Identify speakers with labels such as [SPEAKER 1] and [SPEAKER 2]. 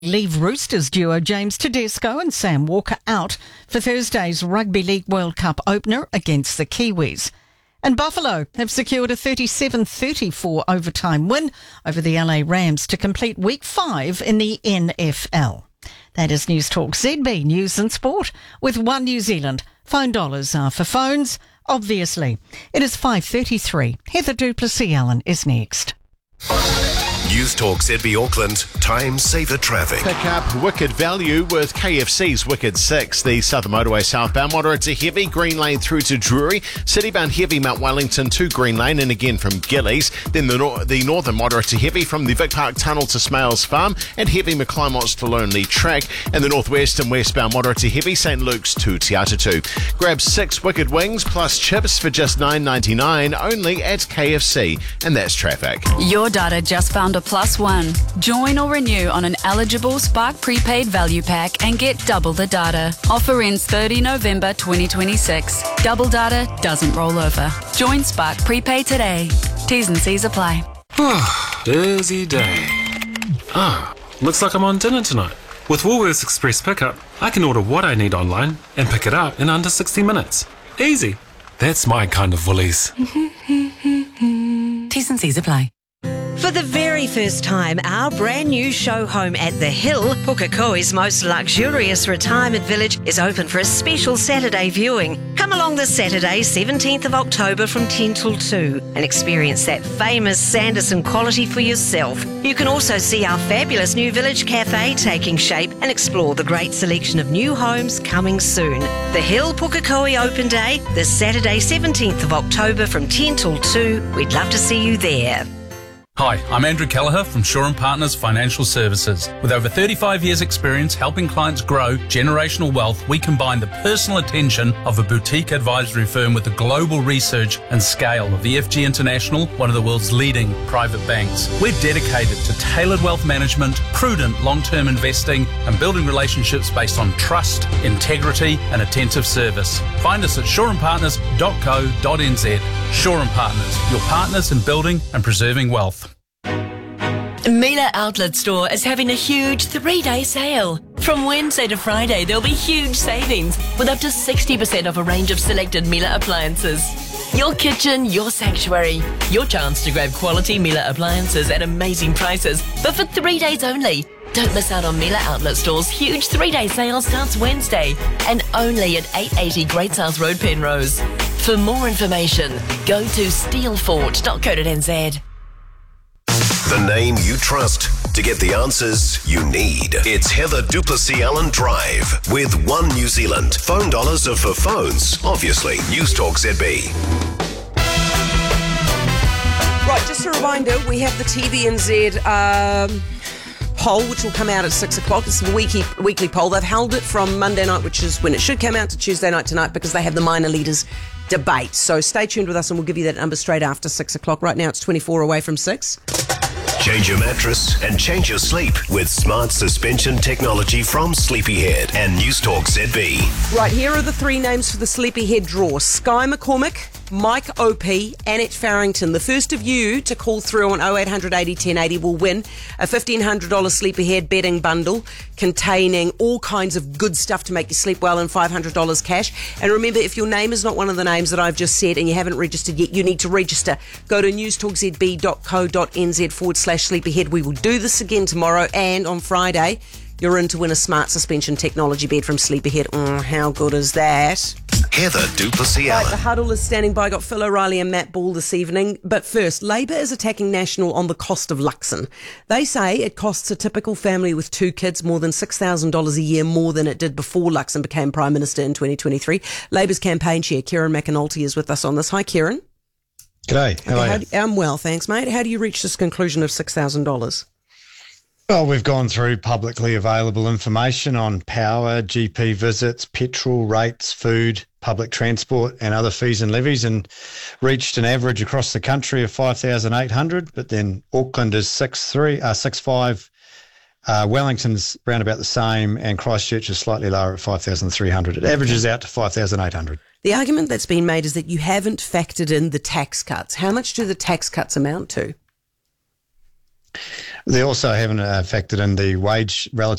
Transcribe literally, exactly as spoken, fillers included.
[SPEAKER 1] Leave Roosters duo James Tedesco and Sam Walker out for Thursday's Rugby League World Cup opener against the Kiwis. And Buffalo have secured a thirty-seven thirty-four overtime win over the L A Rams to complete week five in the N F L. That is News Talk Z B News and Sport with One New Zealand. Phone dollars are for phones, obviously. It is five thirty-three. Heather Duplessis-Allen is next.
[SPEAKER 2] News Talk Z B Auckland, time saver traffic.
[SPEAKER 3] Pick up wicked value with K F C's Wicked six. The Southern Motorway southbound moderate to heavy, Green Lane through to Drury. Citybound heavy, Mount Wellington to Green Lane and again from Gillies. Then the, nor- the northern moderate to heavy from the Vic Park Tunnel to Smales Farm and heavy McClymonts to Lonely Track. And the northwest and westbound moderate to heavy, St Luke's to Te Atatu. Grab six Wicked Wings plus chips for just nine ninety-nine only at K F C. And that's traffic.
[SPEAKER 4] Your data just found a plus one. Join or renew on an eligible Spark prepaid value pack and get double the data. Offer ends thirtieth November twenty twenty-six. Double data doesn't roll over. Join Spark prepaid today. T's and C's apply.
[SPEAKER 5] Busy day. Ah, looks like I'm on dinner tonight. With Woolworths Express Pickup, I can order what I need online and pick it up in under sixty minutes. Easy. That's my kind of Woolies.
[SPEAKER 4] T's and C's apply.
[SPEAKER 6] For the very first time, our brand new show home at The Hill, Pukekohe's most luxurious retirement village, is open for a special Saturday viewing. Come along this Saturday, seventeenth of October from ten till two and experience that famous Sanderson quality for yourself. You can also see our fabulous new village cafe taking shape and explore the great selection of new homes coming soon. The Hill Pukekohe Open Day, this Saturday, seventeenth of October from ten till two. We'd love to see you there.
[SPEAKER 7] Hi, I'm Andrew Kelleher from Shaw and Partners Financial Services. With over thirty-five years experience helping clients grow generational wealth, we combine the personal attention of a boutique advisory firm with the global research and scale of E F G International, one of the world's leading private banks. We're dedicated to tailored wealth management, prudent long-term investing, and building relationships based on trust, integrity, and attentive service. Find us at shaw and partners dot co dot n z. Shaw and Partners, your partners in building and preserving wealth.
[SPEAKER 8] Mila Outlet Store is having a huge three-day sale. From Wednesday to Friday, there'll be huge savings with up to sixty percent off a range of selected Mila appliances. Your kitchen, your sanctuary. Your chance to grab quality Mila appliances at amazing prices, but for three days only. Don't miss out on Mila Outlet Store's huge three-day sale starts Wednesday and only at eight eighty Great South Road, Penrose. For more information, go to steelfort dot co dot n z.
[SPEAKER 2] The name you trust to get the answers you need. It's Heather Duplessis-Allen Drive with One New Zealand. Phone dollars are for phones, obviously. News Talk Z B.
[SPEAKER 9] Right, just a reminder, we have the T V N Z um, poll, which will come out at six o'clock. It's a weekly, weekly poll. They've held it from Monday night, which is when it should come out, to Tuesday night tonight, because they have the minor leaders debate. So stay tuned with us and we'll give you that number straight after six o'clock. Right now it's twenty-four away from six.
[SPEAKER 2] Change your mattress and change your sleep with smart suspension technology from Sleepyhead and News Talk Z B.
[SPEAKER 9] Right, here are the three names for the Sleepyhead draw. Sky McCormick, Mike O P, Annette Farrington. The first of you to call through on oh eight hundred eighty ten eighty will win a fifteen hundred dollars Sleepyhead bedding bundle containing all kinds of good stuff to make you sleep well and five hundred dollars cash. And remember, if your name is not one of the names that I've just said and you haven't registered yet, you need to register. Go to newstalkzb dot co dot n z forward slash Sleepyhead. We will do this again tomorrow, and on Friday you're in to win a smart suspension technology bed from Sleepyhead. Oh, how good is that?
[SPEAKER 2] Heather Duplessis-Allen.
[SPEAKER 9] Right, the huddle is standing by. Got Phil O'Reilly and Matt Ball this evening. But first, Labor is attacking National on the cost of Luxon. They say it costs a typical family with two kids more than six thousand dollars a year more than it did before Luxon became Prime Minister in twenty twenty-three. Labor's campaign chair, Kieran McAnulty, is with us on this. Hi, Kieran.
[SPEAKER 10] G'day. How
[SPEAKER 9] okay,
[SPEAKER 10] are
[SPEAKER 9] how
[SPEAKER 10] you?
[SPEAKER 9] Do, I'm well, thanks, mate. How do you reach this conclusion of six thousand dollars?
[SPEAKER 10] Well, we've gone through publicly available information on power, G P visits, petrol rates, food, public transport and other fees and levies, and reached an average across the country of five thousand eight hundred, but then Auckland is six three, uh, six five, uh, Wellington's around about the same, and Christchurch is slightly lower at five thousand three hundred. It averages out to five thousand eight hundred.
[SPEAKER 9] The argument that's been made is that you haven't factored in the tax cuts. How much do the tax cuts amount to?
[SPEAKER 10] They also haven't uh, factored in the wage relative